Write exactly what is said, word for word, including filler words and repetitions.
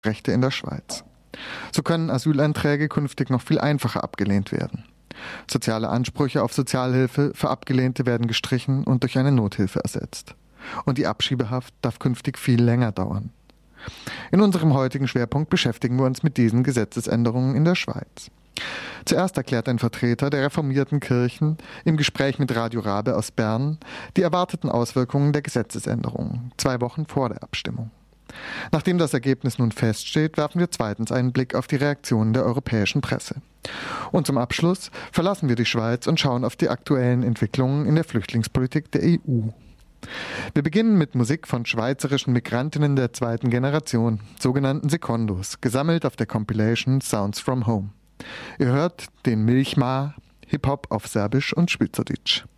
Rechte in der Schweiz. So können Asylanträge künftig noch viel einfacher abgelehnt werden. Soziale Ansprüche auf Sozialhilfe für Abgelehnte werden gestrichen und durch eine Nothilfe ersetzt. Und die Abschiebehaft darf künftig viel länger dauern. In unserem heutigen Schwerpunkt beschäftigen wir uns mit diesen Gesetzesänderungen in der Schweiz. Zuerst erklärt ein Vertreter der reformierten Kirchen im Gespräch mit Radio Rabe aus Bern die erwarteten Auswirkungen der Gesetzesänderungen, zwei Wochen vor der Abstimmung. Nachdem das Ergebnis nun feststeht, werfen wir zweitens einen Blick auf die Reaktionen der europäischen Presse. Und zum Abschluss verlassen wir die Schweiz und schauen auf die aktuellen Entwicklungen in der Flüchtlingspolitik der E U. Wir beginnen mit Musik von schweizerischen Migrantinnen der zweiten Generation, sogenannten Secondos, gesammelt auf der Compilation Sounds from Home. Ihr hört den Milchma, Hip-Hop auf Serbisch und Schweizerdeutsch.